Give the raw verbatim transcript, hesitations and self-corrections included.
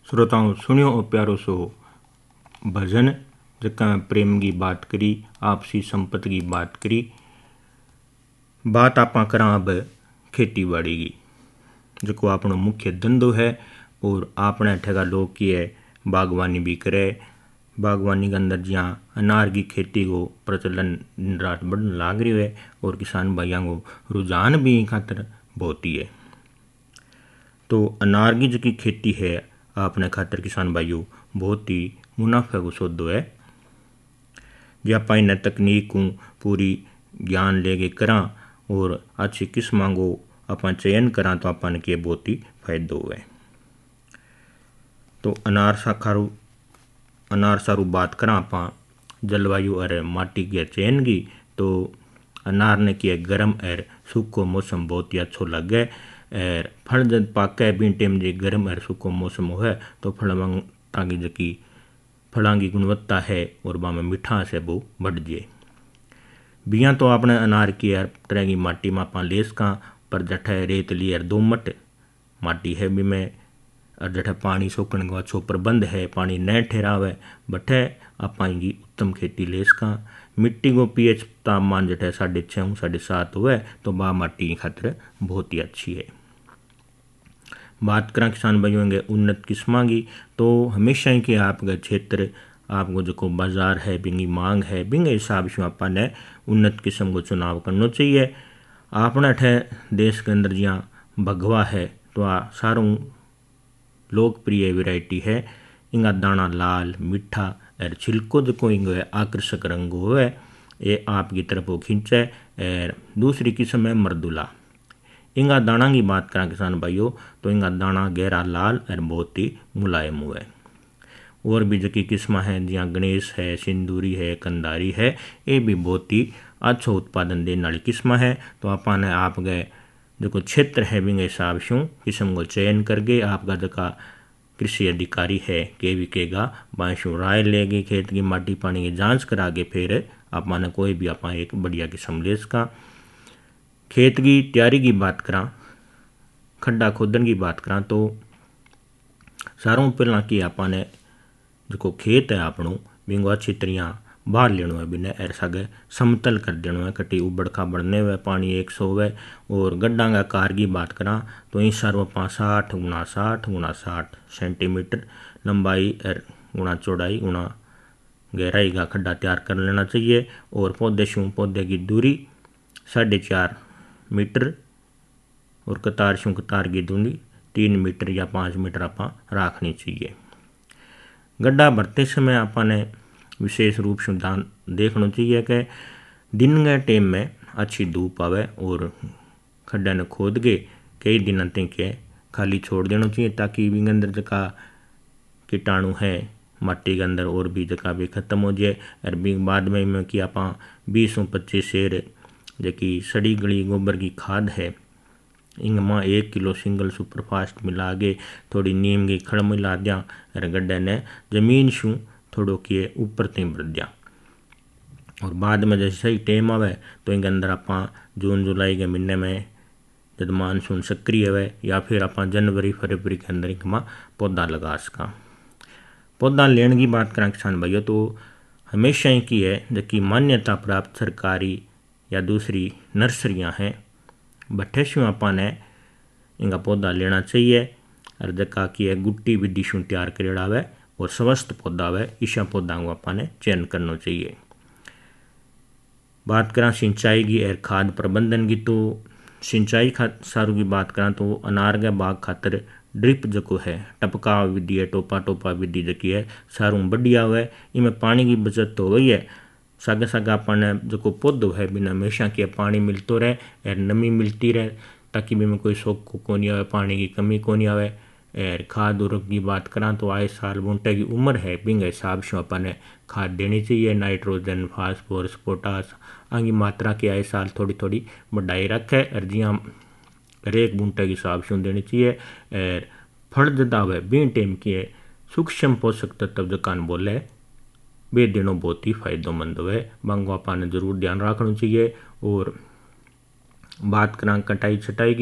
श्रोताओं सुनियो और प्यारो सो भजन जका में प्रेम की बात करी, आपसी संपत्ति की बात करी। बात आप करा अब खेती बाड़ी की, जो अपनो मुख्य धंधो है और अपने ठेगा लोग की है बागवानी भी करे। बागवानी के अंदर जहाँ अनार की खेती को प्रचलन दिन रात बढ़ने लाग रही है और किसान भाइयों को रुझान भी खातर बहुत ही है। तो अनार की जो खेती है आपने खातर किसान भाइयों बहुत ही मुनाफे को सौदो है। जे आप इन तकनीक को पूरी ज्ञान लेके करा और अच्छी किस्मां को अपन चयन करा तो अपन के बहुत ही फायदो हुए। तो अनार साखारू अनार सारू बात करा आप जलवायु और माटी के चयन की, तो अनार ने किया गर्म और सूखो मौसम बहुत ही अच्छो लगे। और फल जब पाके भी टाइम जो गर्म और सूखो मौसम हो तो फल की जकी फलों की गुणवत्ता है और वहाँ मिठास है वो बढ़ जाए। बिया तो आपने अनार की यार तरह की माटी में आप ले सका, पर जठे रेतली और दोमट माटी है भी में और जठे पानी सोकने का अच्छो प्रबंध है, पानी न ठहरावे बठे आप की उत्तम खेती ले सका। मिट्टी को पीएच तापमान जठे साढ़े छः साढ़े सात हुए तो वह माटी की खातर बहुत ही अच्छी है। बात करें किसान भाइयों के उन्नत किस्मां की, तो हमेशा ही कि आपका क्षेत्र आपको जो बाजार है बिंगी मांग है बिंगे हिसाब से आपने उन्नत किस्म को चुनाव करना चाहिए। आपने अठे देश के अंदर जहाँ भगवा है तो आ सारों लोकप्रिय वैरायटी है। इंगा दाना लाल मीठा और छिलको जो इंगो आकर्षक रंग हो है ये आपकी तरफ खींचे। और दूसरी किस्म है मर्दुला। इंगा दाना की बात करें किसान भाइयों तो इंगा दाना गहरा लाल और बहुत ही मुलायम हुआ है। और भी जो किस्म है जहाँ गणेश है सिंदूरी है कंदारी है ये भी बहुत ही अच्छा उत्पादन देने वाली किस्म है। तो आपने आप गए जो क्षेत्र है बिंगे हिसाब से किस्म को चयन करके आपका जका कृषि अधिकारी है के भी केगा बांशु राय लेगी खेत की माटी पानी की जांच करा के फिर आप माने कोई भी आप एक बढ़िया किस्म ले सका। खेत की तैयारी की बात करा, खड्डा खोदन की बात करा तो सारों पहला कि आपने जो खेत है आपनों बिंगो अच्छी तरह बाहर लेनो है बिने एर सागे समतल कर देनो है, कटी उबड़ खाबड़ ने हुए पानी एक सौ हुए। और गड्ढा का कार की बात करा तो इन सारों पाँच साठ गुणा साठ गुणा साठ सेंटीमीटर लंबाई और गुणा चौड़ाई गुणा गहराई का खड्डा तैयार कर लेना चाहिए। और पौधे शू पौधे की दूरी साढ़े चार मीटर और कतार शू कतार की दूरी तीन मीटर या पाँच मीटर आप रखनी चाहिए। गड्ढा भरते समय आपने विशेष रूप से ध्यान देखना चाहिए कि दिन के टाइम में अच्छी धूप आवे और खड्डे ने खोद के कई दिनों तक खाली छोड़ देना चाहिए ताकि भी अंदर जका कीटाणु है माटी के अंदर और भी जका भी खत्म हो जाए। और भी बाद में कि आप बीस सौ पच्चीस शेर जकी सड़ी गली गोबर की खाद है इनमें एक किलो सिंगल सुपरफास्ट मिला के थोड़ी नीम की खड़ मिला दिया और गड्ढे ने जमीन शू थोड़ो किए ऊपर तीन भर दिया। और बाद में जैसे सही टाइम आवे तो इनके अंदर आप जून जुलाई के महीने में जब मानसून सक्रिय हुए या फिर आप जनवरी फरवरी के अंदर इनमें पौधा लगा सका। पौधा लेने की बात करें किसान भाइयों तो हमेशा ही की है जबकि मान्यता प्राप्त सरकारी या दूसरी नर्सरियाँ हैं बठे शू आपने इनका पौधा लेना चाहिए। और जका की है गुट्टी विधि शू तैयार करेड़ा हुआ और स्वस्थ पौधा हुआ ईशा पौधा को आपने चयन करना चाहिए। बात करें सिंचाई की और खाद प्रबंधन की, तो सिंचाई खा सारू की बात करें तो अनार के बाग खातर ड्रिप जो है टपका विधि है टोपा टोपा विधि जकी है सारू बढ़िया हुआ। इनमें पानी की बचत तो हुई है सागे सागे अपने जो पौधो है बिना हमेशा के पानी मिलते रहे और नमी मिलती रहे ताकि भी में कोई सोख को नहीं आवे पानी की कमी को नहीं आवे। और खाद उर्वरक की बात करा तो आए साल बूंटे की उम्र है बिंगे हिसाब से अपने खाद देनी चाहिए। नाइट्रोजन फास्फोरस पोटास आगे मात्रा की आए साल थोड़ी थोड़ी बढ़ाई रखे और जियाँ हर एक बूंटे के हिसाब से देनी चाहिए। और फल जदा हुए बी टाइम की सूक्ष्म पोषक तत्व जो कान बोले वे देना बहुत ही फायदेमंद है, बांगो आपने जरूर ध्यान रखना चाहिए। और बात करा कटाई छटाई की